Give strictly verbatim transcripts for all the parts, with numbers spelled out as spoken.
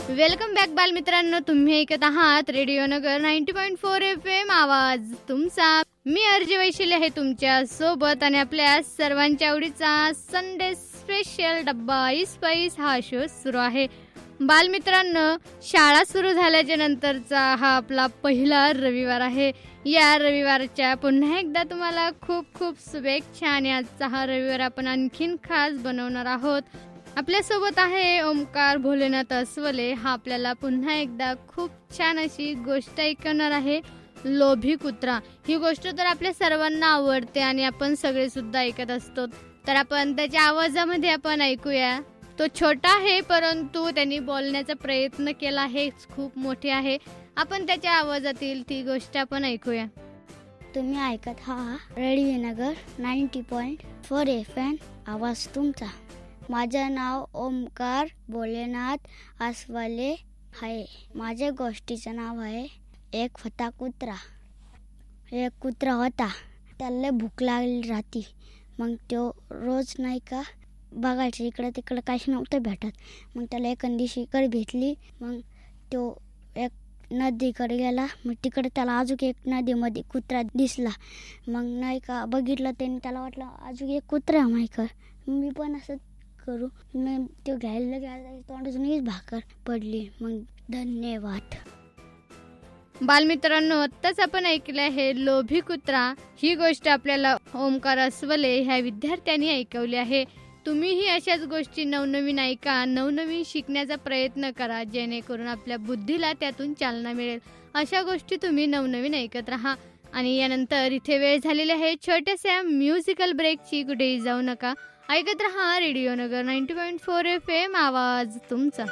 Welcome back बालमित्रांनो, तुम्ही ऐकत आहात रेडिओ नगर नव्वद पॉईंट चार एफ एम आवाज तुमचा. मी अर्जी वैशिले आहे तुमच्या सोबत आणि आपल्या सर्वांच्या आवडीचा संडे स्पेशल डब्बा स्पाइस हा शो सुरू आहे. बालमित्रांनो, शाळा सुरू झाल्याच्या नंतरचा हा आपला पहिला रविवार आहे. या रविवारच्या पुन्हा एकदा तुम्हाला खूप खूप शुभेच्छा. आणि आजचा हा रविवार आपण आणखीन खास बनवणार आहोत. आपल्यासोबत आहे ओमकार भोलेनाथ अस्वले. हा आपल्याला पुन्हा एकदा खूप छान अशी गोष्ट ऐकवणार आहे, लोभी कुत्रा. ही गोष्ट तर आपल्या सर्वांना आवडते आणि आपण सगळे सुद्धा ऐकत असतो. तर आपण त्याच्या आवाजामध्ये आपण ऐकूया. तो छोटा आहे परंतु त्यांनी बोलण्याचा प्रयत्न केला आहे, खूप मोठे आहे. आपण त्याच्या आवाजातील ती गोष्ट आपण ऐकूया. तुम्ही ऐकत हा रेडिओ नगर नव्वद पॉईंट चार एफ एम आवाज तुमचा. माझं नाव ओमकार भोलेनाथ अस्वले आहे. माझ्या गोष्टीचं नाव आहे एक होता कुत्रा. एक कुत्रा होता, त्याला भूक लागली राहती. मग तो रोज नाही का बघायचं इकडं तिकडं काहीच नव्हतं भेटत. मग त्याला एखाद दिवशी इकडे भेटली. मग तो एक नदीकडे गेला. मग तिकडे त्याला अजून एक नदीमध्ये कुत्रा दिसला. मग नाही का बघितलं त्याने, त्याला वाटलं अजून एक कुत्रा माही कर, मी पण असं करू. मग तो घ्यायला घ्यायला तोंडातून भाकर पडली. मग धन्यवाद. बालमित्रांनो, आत्ताच आपण ऐकलं आहे लोभी कुत्रा. ही गोष्ट आपल्याला ओमकार अस्वले ह्या विद्यार्थ्यांनी ऐकवली आहे. तुम्हीही अशाच गोष्टी नवनवीन ऐका, नवनवीन शिकण्याचा प्रयत्न करा, जेणेकरून आपल्या बुद्धीला त्यातून चालना मिळेल. अशा गोष्टी तुम्ही नवनवीन ऐकत राहा. आणि यानंतर इथे वेळ झालेली आहे छोट्याशा म्युझिकल ब्रेकची. कुठेही जाऊ नका, ऐकत रहा रेडिओ नगर नव्वद पॉईंट चार एफ एम आवाज तुमचा.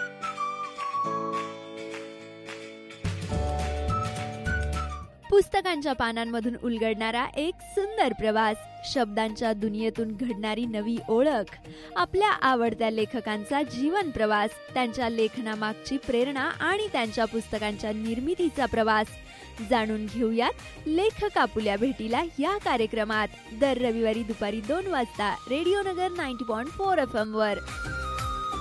पुस्तकांच्या पानांमधून उलगडणारा एक सुंदर प्रवास, शब्दांच्या दुनियेतून घडणारी नवी ओळख, आपल्या आवडत्या लेखकांचा जीवन प्रवास, त्यांच्या लेखनामागची प्रेरणा आणि त्यांच्या पुस्तकांच्या निर्मितीचा प्रवास जाणून घेऊयात लेखक आपुल्या भेटीला या कार्यक्रमात. दर रविवारी दुपारी दोन वाजता रेडिओ नगर नव्वद पॉईंट चार एफ एम वर.